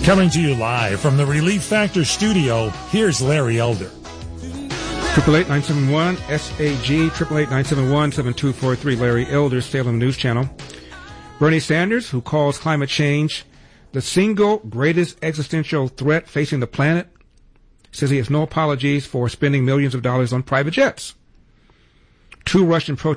Coming to you live from the Relief Factor studio, here's Larry Elder. 888-971-SAG, 888-971-7243, Larry Elder, Salem News Channel. Bernie Sanders, who calls climate change the single greatest existential threat facing the planet, says he has no apologies for spending millions of dollars on private jets. Two Russian protesters